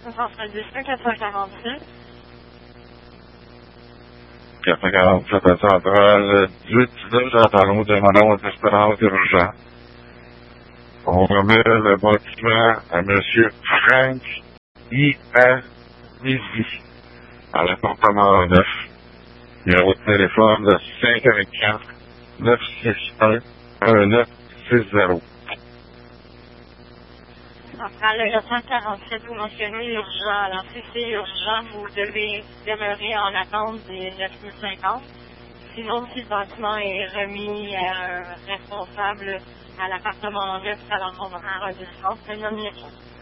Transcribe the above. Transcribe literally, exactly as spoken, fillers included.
soixante-dix-sept quatre cent quarante-six. quatre cent quarante-sept à Centrale, dix-huit dix-neuf, j'entends de madame aux espérances urgent. On remet le bâtiment à monsieur Frank I A. Midi, à l'appartement neuf. Numéro de téléphone de cinq un quatre neuf six un un neuf six zéro. Centrale quatre cent quarante-sept, vous mentionnez l'urgent. Alors, si c'est urgent, vous devez demeurer en attente des neuf mille cinquante. Sinon, si le bâtiment est remis à un responsable à l'appartement neuf, alors on enregistre une nomination.